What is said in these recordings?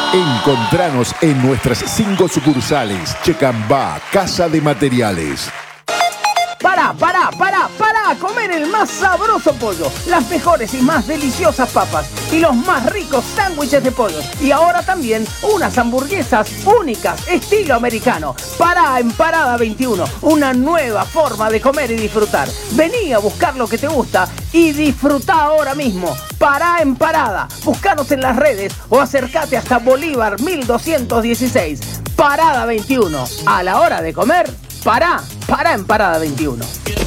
Encontranos en nuestras 5 sucursales. Checambá, Casa de Materiales. Para comer el más sabroso pollo, las mejores y más deliciosas papas y los más ricos sándwiches de pollo. Y ahora también unas hamburguesas únicas, estilo americano. Pará en Parada 21, una nueva forma de comer y disfrutar. Vení a buscar lo que te gusta y disfrutá ahora mismo. Pará en Parada, buscanos en las redes o acércate hasta Bolívar 1216. Parada 21, a la hora de comer, pará en Parada 21.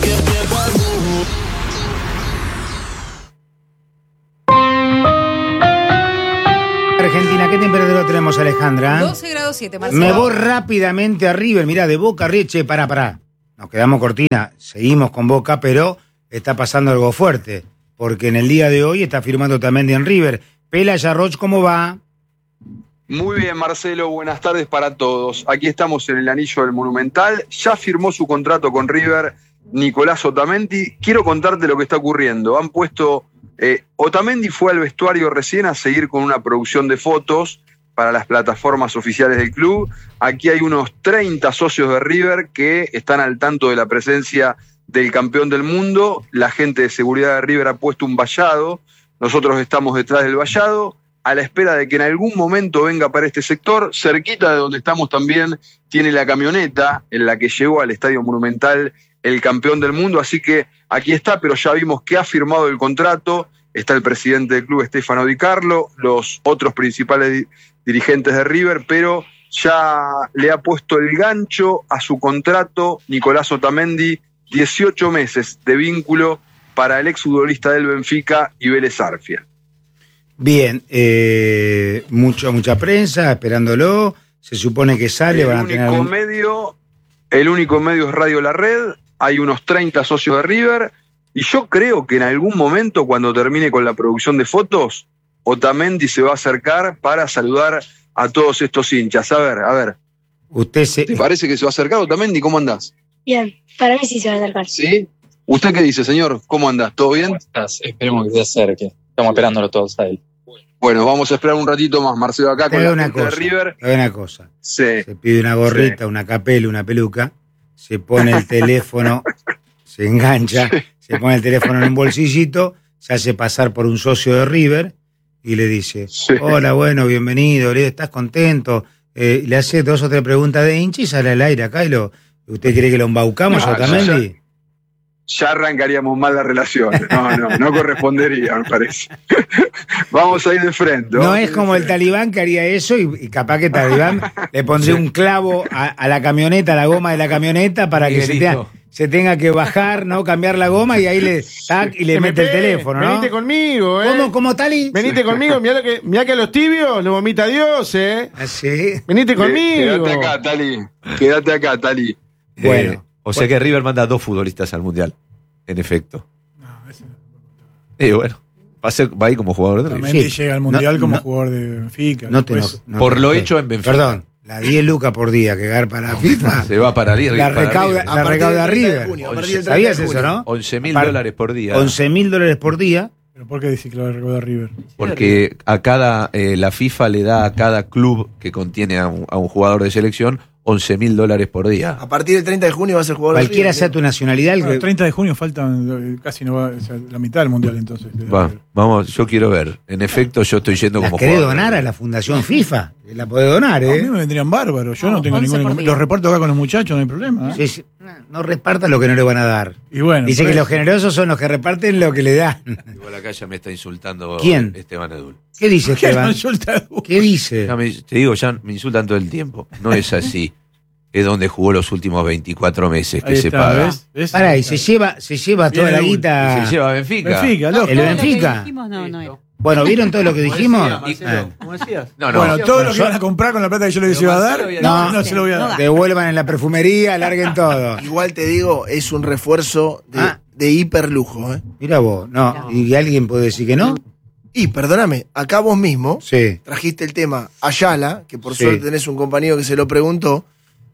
Argentina, ¿qué temperatura tenemos, Alejandra? 12 grados 7, Marcelo. Me voy rápidamente a River, mirá, de Boca a River, pará. Nos quedamos cortina, seguimos con Boca, pero está pasando algo fuerte, porque en el día de hoy está firmando también en River. Pela Yarroch, ¿cómo va? Muy bien, Marcelo, buenas tardes para todos. Aquí estamos en el anillo del Monumental. Ya firmó su contrato con River Nicolás Otamendi. Quiero contarte lo que está ocurriendo. Han puesto... Otamendi fue al vestuario recién a seguir con una producción de fotos para las plataformas oficiales del club. Aquí hay unos 30 socios de River que están al tanto de la presencia del campeón del mundo. La gente de seguridad de River ha puesto un vallado. Nosotros estamos detrás del vallado, a la espera de que en algún momento venga para este sector. Cerquita de donde estamos también tiene la camioneta en la que llegó al Estadio Monumental el campeón del mundo, así que aquí está, pero ya vimos que ha firmado el contrato. Está el presidente del club, Stefano Di Carlo, los otros principales dirigentes de River, pero ya le ha puesto el gancho a su contrato Nicolás Otamendi, 18 meses de vínculo para el exfutbolista del Benfica y Vélez Arfia. Bien, mucha prensa esperándolo, se supone que sale, van a tener... El único medio es Radio La Red, hay unos 30 socios de River, y yo creo que en algún momento, cuando termine con la producción de fotos, Otamendi se va a acercar para saludar a todos estos hinchas. A ver. ¿Te parece que se va a acercar, Otamendi? ¿Cómo andás? Bien, para mí sí se va a acercar. ¿Sí? ¿Usted qué dice, señor? ¿Cómo andás? ¿Todo bien? Esperemos que se acerque. Estamos esperándolo todos a él. Bueno, vamos a esperar un ratito más, Marcelo, acá con la gente de River. Te una cosa. Sí. Se pide una gorrita, una capela, una peluca, se pone el teléfono, se engancha, se pone el teléfono en un bolsillito, se hace pasar por un socio de River y le dice, hola, bueno, bienvenido, ¿estás contento? Le hace 2 o 3 preguntas de hincha y sale al aire acá y ¿usted cree que lo embaucamos Otamendi? Ya arrancaríamos mal la relación. No correspondería, me parece. Vamos a ir de frente. No es como el Talibán que haría eso y capaz que Talibán le pondría un clavo a la camioneta, a la goma de la camioneta para que se tenga que bajar, ¿no? Cambiar la goma y ahí le mete el teléfono, ¿no? Venite conmigo, ¿Cómo, Tali? Venite conmigo, mirá que a los tibios lo vomita Dios, ¿Así? Venite conmigo. Quédate acá, Tali. Bueno. O sea que River manda 2 futbolistas al Mundial, en efecto. No, ese no. Bueno, va ahí como jugador de River. Otamendi llega al Mundial como jugador de Benfica. Por lo hecho en Benfica. Perdón, la 10 lucas por día que garpa la FIFA. Se va para River. La recauda River. ¿Sabías eso, no? $11.000 por día. $11.000 por día. ¿Pero por qué dice que lo recauda River? Porque la FIFA le da a cada club que contiene a un jugador de selección $11.000 por día. A partir del 30 de junio va a ser jugador. Cualquiera sea tu nacionalidad. El 30 de junio faltan casi la mitad del mundial, entonces. Vamos, yo quiero ver. En efecto, yo estoy yendo como jugador. ¿Querés jugador. donar a la Fundación FIFA? La podés donar, ¿eh? A mí me vendrían bárbaros. Yo no tengo ningún inconveniente. Los reparto acá con los muchachos, no hay problema. Sí. No repartan lo que no le van a dar. Y bueno, dice que los generosos son los que reparten lo que le dan. Igual acá ya me está insultando. ¿Quién? Esteban Edul. ¿Qué dice Esteban? ¿Qué dice? Te digo, ya me insultan todo el tiempo. No es así. Es donde jugó los últimos 24 meses que se paga. ¿Ves? Pará, y se lleva toda la guita. Se lleva a Benfica. ¿El Benfica? Bueno, ¿vieron todo lo que dijimos? ¿Cómo decías? Bueno, todo lo que van a comprar con la plata que yo les iba a dar, no se lo voy a dar. Devuelvan en la perfumería, larguen todo. Igual te digo, es un refuerzo de hiperlujo, ¿eh? Mira vos, ¿y alguien puede decir que no? Y perdóname, acá vos mismo trajiste el tema Ayala, que por suerte tenés un compañero que se lo preguntó,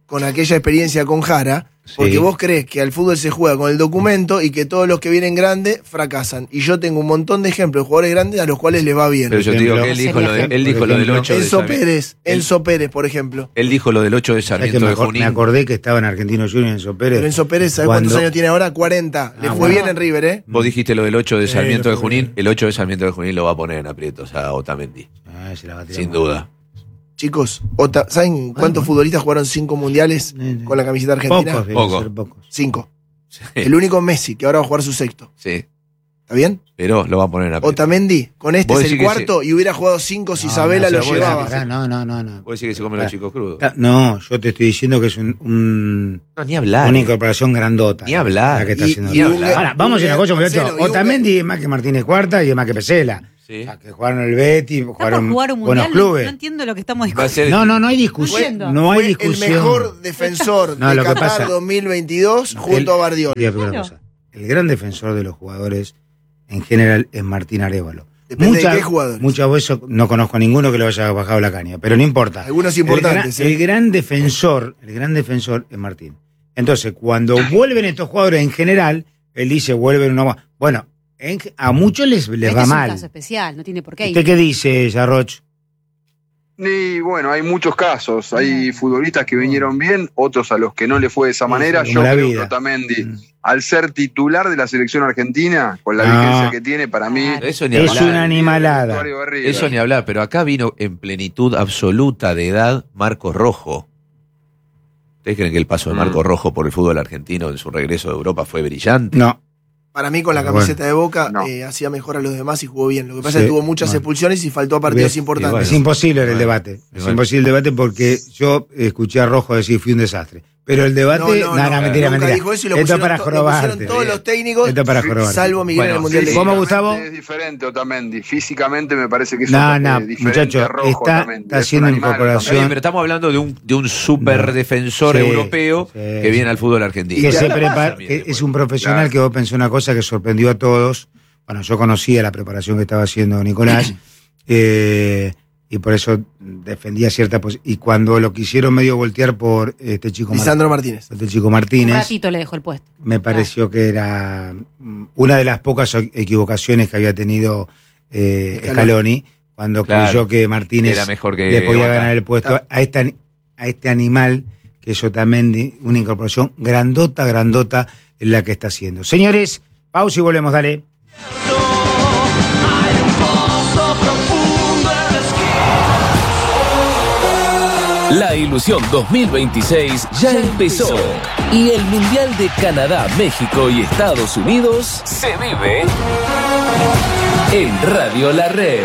con aquella experiencia con Jara, porque Sí. vos crees que al fútbol se juega con el documento y que todos los que vienen grandes fracasan. Y yo tengo un montón de ejemplos de jugadores grandes a los cuales les va bien. Pero yo te digo que él dijo lo del 8 de Enzo Pérez, por ejemplo. Él dijo lo del 8 de ¿Sabés que Sarmiento de Junín. me acordé que estaba en Argentino Junior Enzo Pérez? Pero Enzo Pérez, ¿sabés Cuando- cuántos años tiene ahora? 40. Le fue bueno. bien en River, ¿eh? Vos dijiste lo del 8 de Sarmiento le de fue Junín. bien. El 8 de Sarmiento de Junín lo va a poner en aprietos a Otamendi. Se la va a tirar Sin mal. duda. Chicos, ¿saben cuántos futbolistas jugaron 5 mundiales con la camiseta argentina? Pocos, deben Poco. ser pocos. 5. Sí. El único Messi, que ahora va a jugar su sexto. Sí, ¿Está bien? pero lo va a poner en aprietos. Otamendi, con este Vos es el decís que cuarto y hubiera jugado 5 si Isabela lo vos decís llevaba. que sí. No. Vos decís que se comen los chicos crudos. No, yo te estoy diciendo que es No, ni hablar. una incorporación grandota. Ni hablar. La que está Y- haciendo. y un- Ahora, vamos a decir una cosa, Marcelo, muchachos. y un- Otamendi es más que Martínez Cuarta y es más que Pesela. Sí. O sea, que jugaron el Betis, Está por jugaron jugar un buenos mundial, clubes. no entiendo lo que estamos Va a discutiendo. ser- No hay discusión. Fue- No hay Fue discusión. el mejor defensor No, de lo que Qatar pasa- 2022 junto El- a Guardiola. Te voy a decir una Claro. cosa. El gran defensor de los jugadores en general es Martín Arévalo. Depende de qué jugadores. Muchas veces no conozco a ninguno que lo haya bajado la caña, pero no importa. Algunos importantes, El gran defensor es Martín. Entonces, cuando vuelven estos jugadores en general, él dice, vuelven uno más. Bueno, a muchos les Este va es un mal. caso especial, no tiene por qué. ¿Usted qué dice, Yarroch? Y bueno, hay muchos casos. Hay futbolistas que vinieron bien, otros a los que no le fue de esa manera. como Yo la creo vida. que Otamendi, al ser titular de la selección argentina, con la vigencia que tiene, para mí Eso ni Es hablar. una animalada. vestuario de River. Eso ni hablar, pero acá vino en plenitud absoluta de edad Marcos Rojo. ¿Ustedes creen que el paso de Marcos Rojo por el fútbol argentino en su regreso de Europa fue brillante? No. Para mí, con la Bueno. camiseta de Boca, No. hacía mejor a los demás y jugó bien. Lo que pasa Sí, es que tuvo muchas bueno. expulsiones y faltó a partidos Es importantes. Es imposible el debate. Es Bueno. imposible el debate porque yo escuché a Rojo decir fui un desastre. Pero el debate. Mentira, Nunca mentira. dijo eso y lo Esto es pusieron para lo jorobarte. pusieron todos los técnicos, Esto es para jorobarte. salvo Miguel en el Mundial de ¿Cómo, Qatar. Gustavo? Es diferente Otamendi. Físicamente me parece que es No, diferente muchacho, a Rojo, está Otamendi. haciendo Es un animal, incorporación. Está bien, pero estamos hablando de un super defensor Sí, europeo sí, que sí. viene al fútbol argentino. Que se Claro, prepara, también, que después. es un profesional Claro. que vos pensó una cosa que sorprendió a todos. Bueno, yo conocía la preparación que estaba haciendo Nicolás y por eso defendía cierta posición. Y cuando lo quisieron medio voltear por este chico Lisandro Martínez. Un Martínez, ratito le dejó el puesto. me pareció que era una de las pocas equivocaciones que había tenido Scaloni cuando Claro. creyó que Martínez Era mejor que le podía Bota. ganar el puesto Claro. a este animal que es Otamendi, una incorporación grandota en la que está haciendo. Señores, pausa y volvemos, dale. La ilusión 2026 ya empezó y el Mundial de Canadá, México y Estados Unidos se vive en Radio La Red.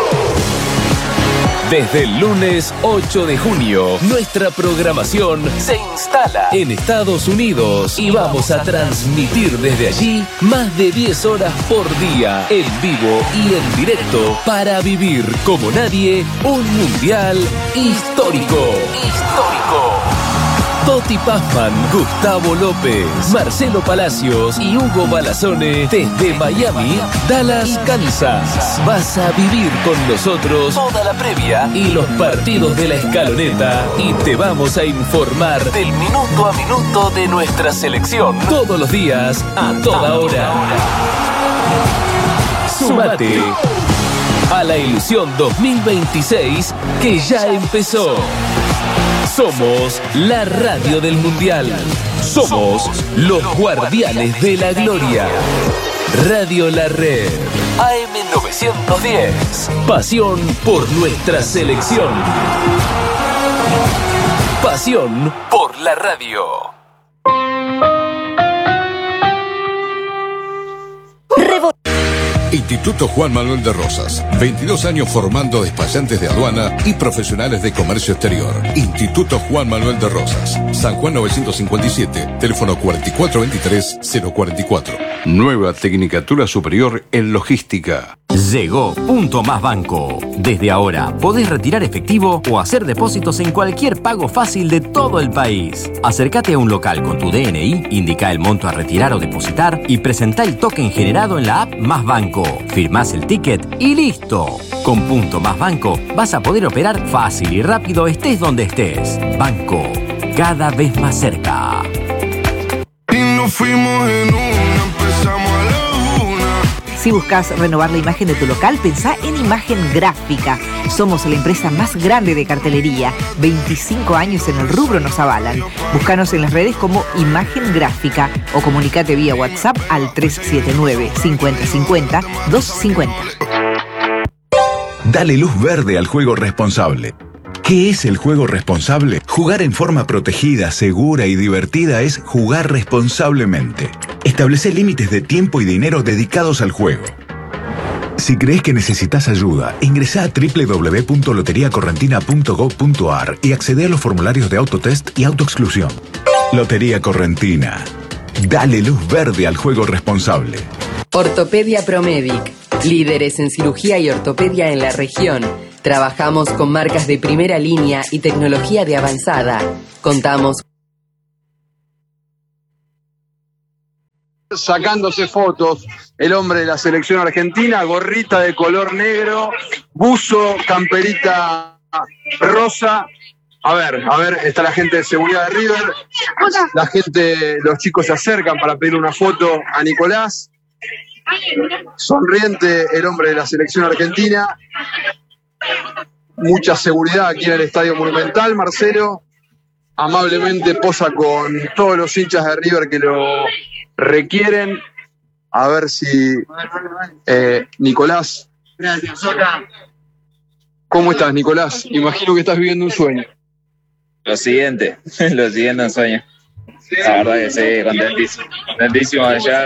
Desde el lunes 8 de junio, nuestra programación se instala en Estados Unidos y vamos a transmitir desde allí más de 10 horas por día en vivo y en directo para vivir como nadie un mundial histórico. Toti Pazman, Gustavo López, Marcelo Palacios y Hugo Balazone desde Miami, Dallas, Kansas. Vas a vivir con nosotros toda la previa y los partidos de la escaloneta y te vamos a informar del minuto a minuto de nuestra selección todos los días a toda hora. Súmate a la ilusión 2026 que ya empezó. Somos la radio del Mundial. Somos los guardianes de la gloria. Radio La Red. AM 910. Pasión por nuestra selección. Pasión por la radio. Instituto Juan Manuel de Rosas. 22 años formando despachantes de aduana y profesionales de comercio exterior. Instituto Juan Manuel de Rosas. San Juan 957. Teléfono 4423-044. Nueva Tecnicatura Superior en Logística. Llegó Punto Más Banco. Desde ahora podés retirar efectivo o hacer depósitos en cualquier pago fácil de todo el país. Acércate a un local con tu DNI, indica el monto a retirar o depositar y presentá el token generado en la app Más Banco. Firmás el ticket y listo. Con Punto Más Banco vas a poder operar fácil y rápido estés donde estés. Banco. cada vez más cerca. Y nos fuimos en una, empezamos a la una. Si buscas renovar la imagen de tu local, pensá en Imagen Gráfica. Somos la empresa más grande de cartelería. 25 años en el rubro nos avalan. Búscanos en las redes como Imagen Gráfica o comunicate vía WhatsApp al 379 50 50 250. Dale luz verde al juego responsable. ¿Qué es el juego responsable? Jugar en forma protegida, segura y divertida es jugar responsablemente. Establece límites de tiempo y dinero dedicados al juego. Si crees que necesitas ayuda, ingresá a www.loteriacorrentina.gov.ar y accede a los formularios de autotest y autoexclusión. Lotería Correntina. Dale luz verde al juego responsable. Ortopedia Promedic. Líderes en cirugía y ortopedia en la región. Trabajamos con marcas de primera línea y tecnología de avanzada. Contamos sacándose fotos, el hombre de la selección argentina, gorrita de color negro, buzo, camperita rosa. A ver, está la gente de seguridad de River, los chicos se acercan para pedir una foto a Nicolás. Sonriente el hombre de la selección argentina. Mucha seguridad aquí en el Estadio Monumental. Marcelo amablemente posa con todos los hinchas de River que lo requieren. A ver si Nicolás. Gracias, Soca. ¿Cómo estás, Nicolás? Imagino que estás viviendo un sueño. Lo siguiente un sueño. La verdad que sí, contentísimo de llegar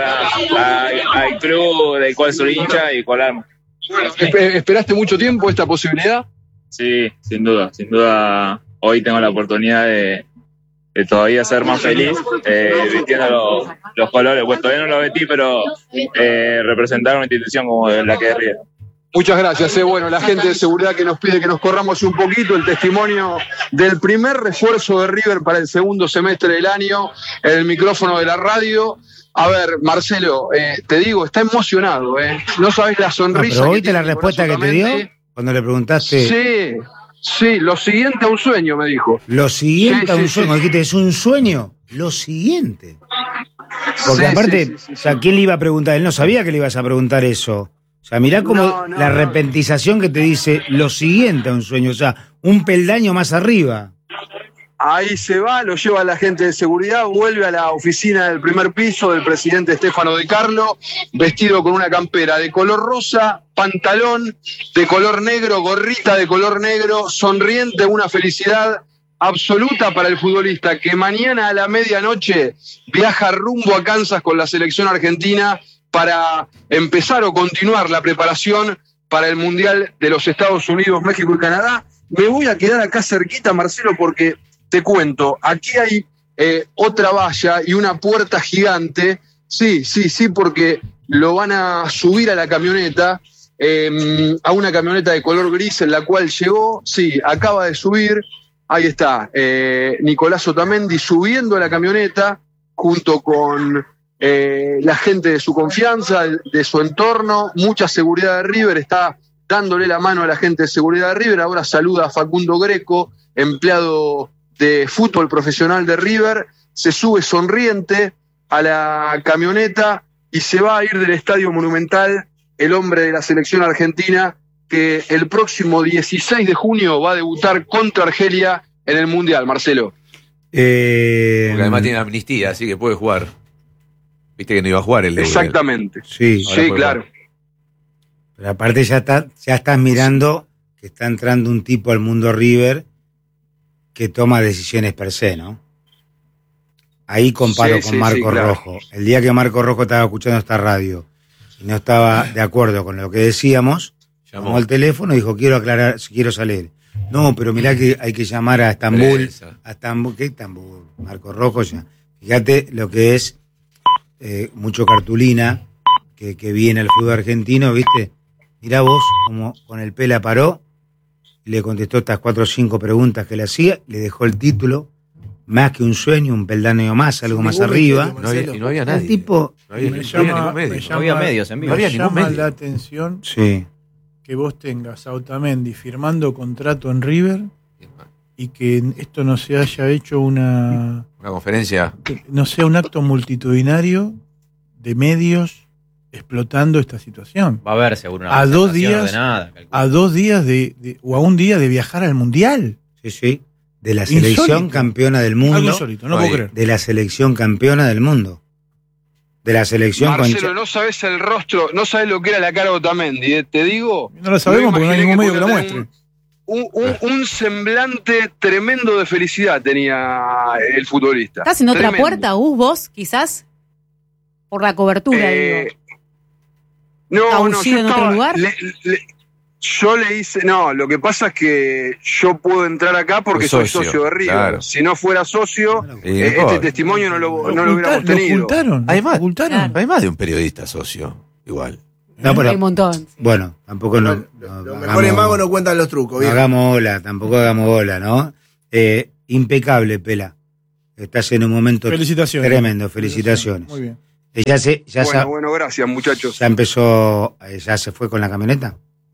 al club del cual soy hincha y colarme. ¿Esperaste mucho tiempo esta posibilidad? Sí, sin duda. Hoy tengo la oportunidad de todavía ser más feliz, vistiendo los colores. Pues todavía no lo vestí, pero representar una institución como la que es River. Muchas gracias. Bueno, la gente de seguridad que nos pide que nos corramos un poquito, el testimonio del primer refuerzo de River para el segundo semestre del año, en el micrófono de la radio. A ver, Marcelo, te digo, está emocionado, no sabes la sonrisa. Pero oíste la respuesta que te dio cuando le preguntaste. Sí, lo siguiente a un sueño, me dijo. Lo siguiente a un sueño, dijiste, ¿es un sueño? Lo siguiente. Porque aparte, o sea, ¿quién le iba a preguntar? Él no sabía que le ibas a preguntar eso. O sea, mirá como la repentización que te dice lo siguiente a un sueño, o sea, un peldaño más arriba. Ahí se va, lo lleva la gente de seguridad, vuelve a la oficina del primer piso del presidente Stefano De Carlo, vestido con una campera de color rosa, pantalón de color negro, gorrita de color negro, sonriente, una felicidad absoluta para el futbolista que mañana a la medianoche viaja rumbo a Kansas con la selección argentina para empezar o continuar la preparación para el Mundial de los Estados Unidos, México y Canadá. Me voy a quedar acá cerquita, Marcelo, porque te cuento, aquí hay otra valla y una puerta gigante. Sí, porque lo van a subir a la camioneta, a una camioneta de color gris en la cual llegó. Sí, acaba de subir. Ahí está, Nicolás Otamendi subiendo a la camioneta junto con la gente de su confianza, de su entorno, mucha seguridad de River, está dándole la mano a la gente de seguridad de River. Ahora saluda a Facundo Greco, empleado de fútbol profesional de River, se sube sonriente a la camioneta y se va a ir del Estadio Monumental el hombre de la selección argentina que el próximo 16 de junio va a debutar contra Argelia en el Mundial, Marcelo. Porque además tiene amnistía, así que puede jugar. Viste que no iba a jugar el de Exactamente. Sí, claro. Pero aparte ya estás mirando que está entrando un tipo al mundo River que toma decisiones per se, ¿no? Ahí comparo con Marco Rojo. El día que Marco Rojo estaba escuchando esta radio y no estaba de acuerdo con lo que decíamos, llamó al teléfono y dijo, quiero aclarar, quiero salir. No, pero mirá que hay que llamar a Estambul. ¿Qué Estambul? Marco Rojo ya. Fíjate lo que es mucho cartulina que viene al fútbol argentino, ¿viste? Mirá vos como con el pela paró y le contestó estas 4 o 5 preguntas que le hacía, le dejó el título, más que un sueño, un peldaño más, algo más arriba. Y no había nadie. El tipo, no había medios en vivo. Me llama la atención que vos tengas a Otamendi firmando contrato en River y que esto no se haya hecho una conferencia, no sea un acto multitudinario de medios explotando esta situación. Va a haber seguro una a 2 manifestación días, ordenada, a 2 días o a un día de viajar al Mundial. Sí. De la selección Insólito. campeona del mundo. Algo insólito, no puedo creer. De la selección campeona del mundo. De la selección Marcelo, no sabes el rostro, no sabes lo que era la cara de Otamendi, te digo. No lo sabemos porque no hay ningún medio que lo muestre. Un semblante tremendo de felicidad tenía el futbolista. ¿Estás en otra Tremendo. puerta, vos, quizás? Por la cobertura, digo. No, ¿Abusivo en otro lugar? Yo le hice, no, lo que pasa es que yo puedo entrar acá porque soy socio de River. Claro. Si no fuera socio, este testimonio no lo hubiéramos tenido. Hay más de un periodista socio, igual. No, pero, Hay un montón. Bueno, tampoco Los mejores magos no cuentan los trucos. No hagamos bola, tampoco hagamos bola, ¿no? Impecable, Pela. Estás en un momento tremendo, felicitaciones. Muy bien. Bueno, gracias, muchachos. Ya empezó, ya se fue con la camioneta.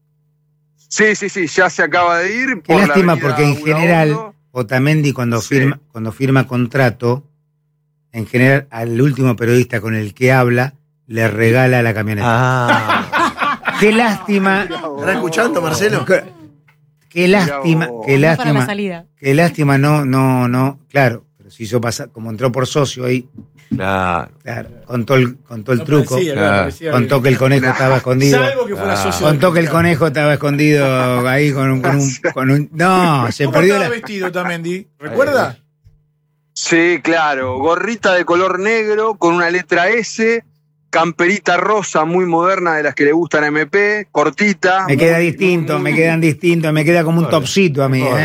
Sí, ya se acaba de ir. Qué lástima, porque en general, Otamendi cuando firma contrato, en general al último periodista con el que habla, le regala la camioneta. Qué lástima. ¿Estás escuchando, Marcelo? Qué lástima, Para la salida. qué lástima, no, claro, pero se hizo pasar, como entró por socio ahí. Claro. Contó el truco. Contó que el conejo estaba escondido. Salvo que fuera socio. Contó que el conejo estaba escondido ahí con un. No, se ¿Cómo perdió estaba vestido Otamendi? ¿Recuerda? Sí, claro. Gorrita de color negro con una letra S, camperita rosa muy moderna de las que le gustan a MP, cortita. Me quedan distintos, me queda como un topcito a mí,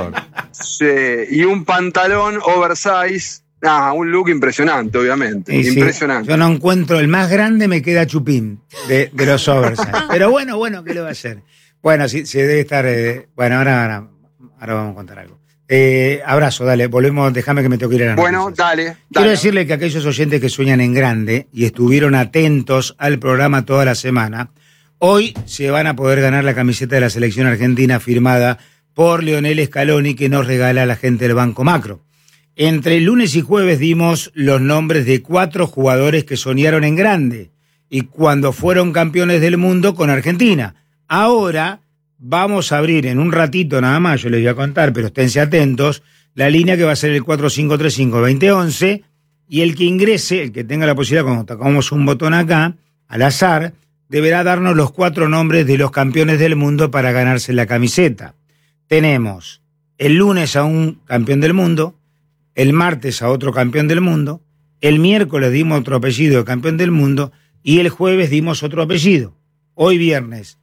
Sí, y un pantalón oversize. Un look impresionante, obviamente. Sí, impresionante. Yo no encuentro el más grande, me queda Chupín de los oversize. Pero bueno, ¿qué le va a hacer? Bueno, sí, se debe estar. Bueno, ahora vamos a contar algo. Abrazo, dale, volvemos, déjame que me tengo que ir a la Bueno, noticias. dale. Quiero decirle que aquellos oyentes que sueñan en grande y estuvieron atentos al programa toda la semana, hoy se van a poder ganar la camiseta de la selección argentina firmada por Lionel Scaloni, que nos regala la gente del Banco Macro. Entre lunes y jueves dimos los nombres de 4 jugadores que soñaron en grande y cuando fueron campeones del mundo con Argentina. Ahora vamos a abrir en un ratito nada más, yo les voy a contar, pero esténse atentos, la línea que va a ser el 4535-2011 y el que ingrese, el que tenga la posibilidad, cuando tocamos un botón acá, al azar, deberá darnos los 4 nombres de los campeones del mundo para ganarse la camiseta. Tenemos el lunes a un campeón del mundo, el martes a otro campeón del mundo, el miércoles dimos otro apellido de campeón del mundo y el jueves dimos otro apellido. Hoy viernes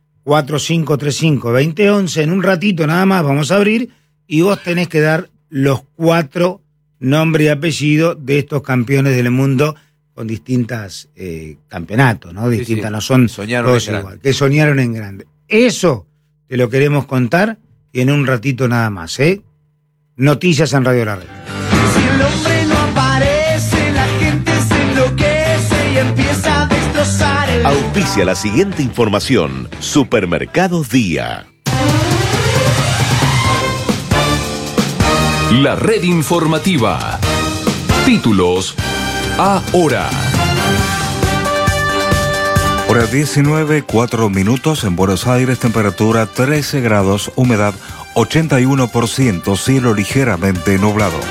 4535-2011, en un ratito nada más vamos a abrir y vos tenés que dar los 4 nombres y apellidos de estos campeones del mundo con distintas campeonatos, ¿no? Distintas, no son todos igual, que soñaron en grande. Eso te lo queremos contar y en un ratito nada más, Noticias en Radio La Red. Si el hombre no aparece, la gente se enloquece y empieza a destrozar el... Auspicia la siguiente información. Supermercados Día. La red informativa. Títulos ahora. Hora 19:04 en Buenos Aires, temperatura 13 grados, humedad 81%, cielo ligeramente nublado.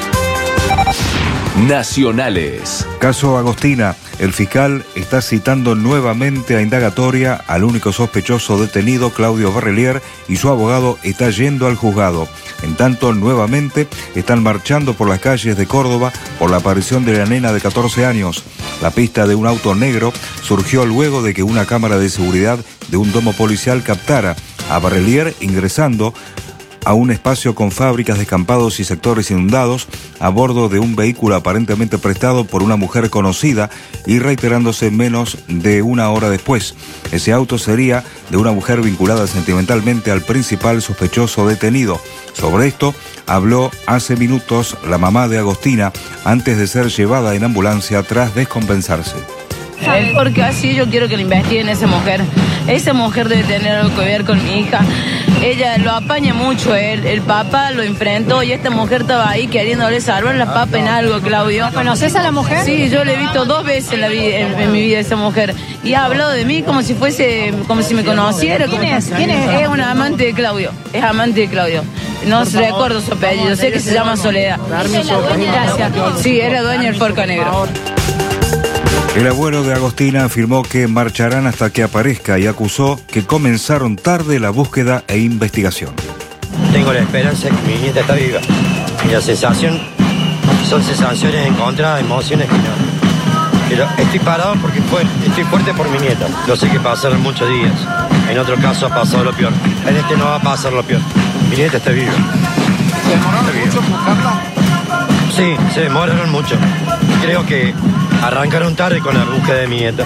Nacionales. Caso Agostina. El fiscal está citando nuevamente a indagatoria al único sospechoso detenido, Claudio Barrelier, y su abogado está yendo al juzgado. En tanto, nuevamente están marchando por las calles de Córdoba por la aparición de la nena de 14 años. La pista de un auto negro surgió luego de que una cámara de seguridad de un domo policial captara a Barrelier ingresando a un espacio con fábricas, descampados y sectores inundados a bordo de un vehículo aparentemente prestado por una mujer conocida y reiterándose menos de una hora después. Ese auto sería de una mujer vinculada sentimentalmente al principal sospechoso detenido. Sobre esto habló hace minutos la mamá de Agostina antes de ser llevada en ambulancia tras descompensarse. Porque así yo quiero que le investiguen a esa mujer. Esa mujer debe tener algo que ver con mi hija. Ella lo apaña mucho él. El papá lo enfrentó y esta mujer estaba ahí queriéndole salvar la papa en algo, Claudio. ¿Conoces a la mujer? Sí, yo le he visto 2 veces en mi vida a esa mujer. Y ha hablado de mí como si me conociera. ¿Quién es? Es una amante de Claudio. Es amante de Claudio. No recuerdo su apellido, sé que se llama Soledad. Gracias. Sí, es la dueña del Forca Negro. El abuelo de Agostina afirmó que marcharán hasta que aparezca y acusó que comenzaron tarde la búsqueda e investigación. Tengo la esperanza de que mi nieta está viva. Y la sensación son sensaciones encontradas, emociones que no. Pero estoy parado porque estoy fuerte por mi nieta. Yo sé que pasaron muchos días. En otro caso ha pasado lo peor. En este no va a pasar lo peor. Mi nieta está viva. ¿Se demoraron mucho en buscarla? Sí, se demoraron mucho. Creo que arrancaron tarde con la búsqueda de mi nieta.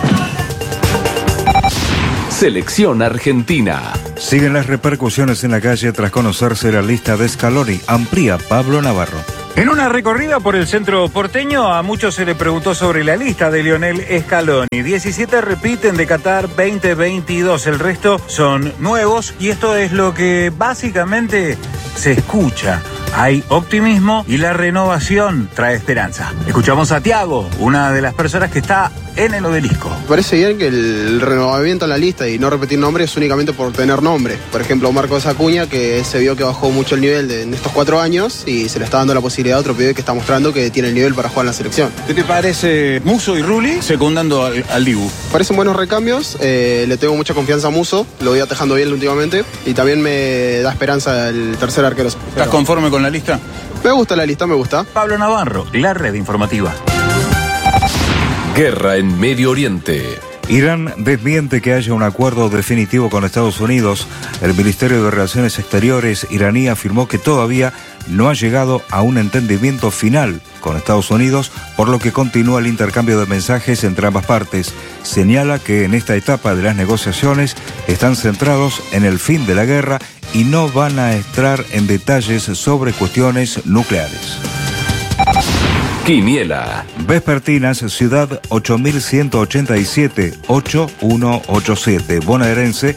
Selección Argentina. Siguen las repercusiones en la calle tras conocerse la lista de Scaloni. Amplía Pablo Navarro. En una recorrida por el centro porteño, a muchos se le preguntó sobre la lista de Lionel Scaloni. 17 repiten de Qatar 2022, el resto son nuevos y esto es lo que básicamente se escucha. Hay optimismo y la renovación trae esperanza. Escuchamos a Tiago, una de las personas que está en el obelisco. Me parece bien que el renovamiento en la lista y no repetir nombres es únicamente por tener nombre. Por ejemplo, Marcos Acuña, que se vio que bajó mucho el nivel en estos 4 años y se le está dando la posibilidad a otro pibe que está mostrando que tiene el nivel para jugar en la selección. ¿Qué te parece Musso y Rulli secundando al Dibu? Parecen buenos recambios, le tengo mucha confianza a Musso, lo voy atejando bien últimamente y también me da esperanza el tercer arquero. ¿Estás conforme con la lista? Me gusta la lista, me gusta. Pablo Navarro, la red informativa. Guerra en Medio Oriente. Irán desmiente que haya un acuerdo definitivo con Estados Unidos. El Ministerio de Relaciones Exteriores iraní afirmó que todavía no ha llegado a un entendimiento final con Estados Unidos, por lo que continúa el intercambio de mensajes entre ambas partes. Señala que en esta etapa de las negociaciones están centrados en el fin de la guerra y no van a entrar en detalles sobre cuestiones nucleares. Quiniela. Vespertinas, ciudad 8187, 8187. Bonaerense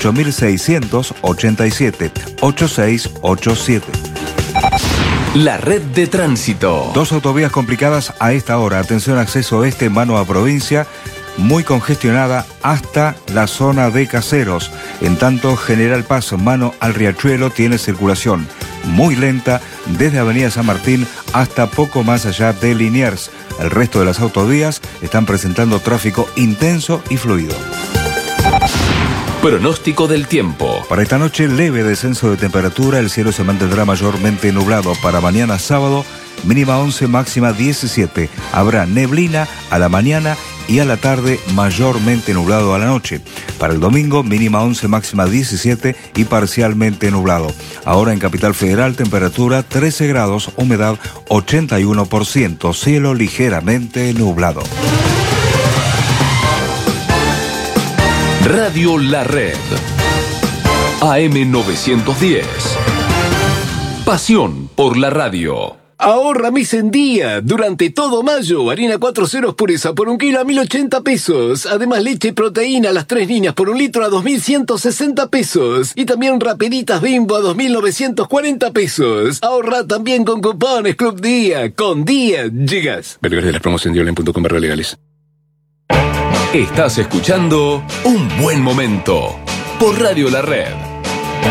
8687, 8687. La red de tránsito. 2 autovías complicadas a esta hora. Atención, acceso este, mano a provincia, muy congestionada hasta la zona de Caseros. En tanto, General Paz, mano al Riachuelo, tiene circulación muy lenta desde Avenida San Martín hasta poco más allá de Liniers. El resto de las autovías están presentando tráfico intenso y fluido. Pronóstico del tiempo. Para esta noche, leve descenso de temperatura, el cielo se mantendrá mayormente nublado. Para mañana sábado, mínima 11, máxima 17. Habrá neblina a la mañana y a la tarde mayormente nublado a la noche. Para el domingo, mínima 11, máxima 17 y parcialmente nublado. Ahora en Capital Federal, temperatura 13 grados, humedad 81%, cielo ligeramente nublado. Radio La Red. AM 910. Pasión por la radio. Ahorra mes en día. Durante todo mayo, harina 4 ceros pureza por 1 kilo a 1.080 pesos. Además, leche y proteína, las 3 líneas por 1 litro a 2.160 pesos. Y también rapiditas Bimbo a 2.940 pesos. Ahorra también con cupones Club Día. Con Día llegas. Ver de las promociones en diolen.com/legales. Estás escuchando Un Buen Momento por Radio La Red.